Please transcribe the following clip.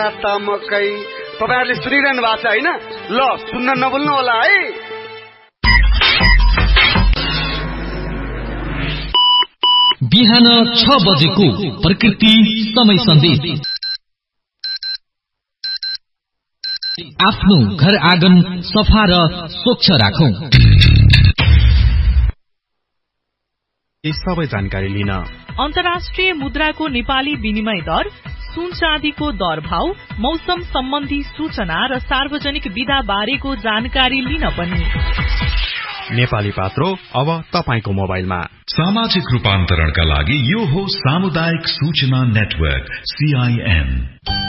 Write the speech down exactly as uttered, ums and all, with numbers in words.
मकै तपाईहरुले सुनिरहनु भएको छ हैन? ल सुन्न नभुल्नु होला है। बिहान छ बजेको प्रकृति समय सन्देश। आफ्नो घर आँगन सफा र स्वच्छ राखौं। यी सबै जानकारी लिन अन्तर्राष्ट्रिय मुद्राको नेपाली विनिमय दर, सुन चाँदीको दर भाव, मौसम सम्बन्धी सूचना र सार्वजनिक विधा बारेको जानकारी लिन पनि। नेपाली पात्रो अब तपाईको मोबाइलमा। सामाजिक रूपान्तरणका लागि यो हो सामुदायिक सूचना नेटवर्क सीआईएन।